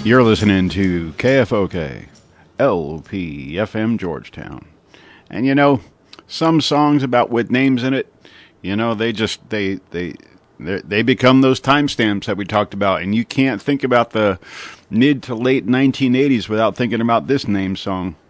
You're listening to KFOK, LPFM Georgetown. And some songs about with names in it, they become those timestamps that we talked about, and you can't think about the mid to late 1980s without thinking about this name song.